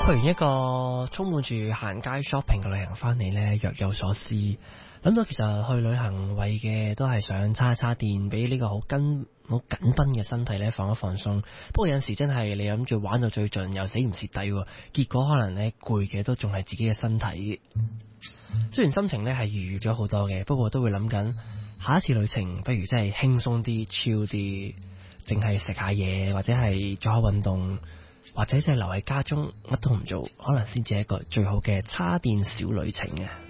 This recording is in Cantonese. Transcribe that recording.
去完一個充滿住行街 shopping 嘅旅行翻嚟呢，若有所思，諗到其實去旅行為嘅都係想叉一叉電，俾呢個好緊繃嘅身體呢放一放鬆。不過有陣時真係你諗住玩到最盡又死唔蝕底，結果可能呢攰嘅都仲係自己嘅身體。雖然心情呢係愉悅咗好多嘅，不過都會諗緊下一次旅程不如真係輕鬆啲 chill 啲，淨係食下嘢或者係做下運動，或者就係留喺家中乜都唔做，可能先至係一個最好嘅叉電小旅程啊！